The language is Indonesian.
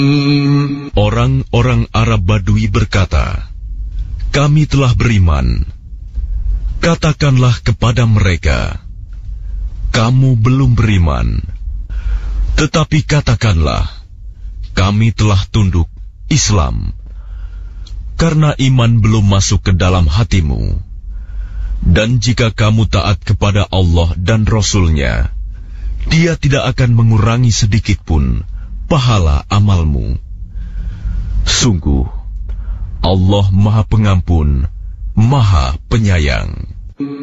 Orang-orang Arab Badui berkata, "Kami telah beriman." Katakanlah kepada mereka, "Kamu belum beriman." Tetapi katakanlah, "Kami telah tunduk Islam," karena iman belum masuk ke dalam hatimu. Dan jika kamu taat kepada Allah dan Rasul-Nya, Dia tidak akan mengurangi sedikit pun pahala amalmu. Sungguh, Allah Maha Pengampun, Maha Penyayang.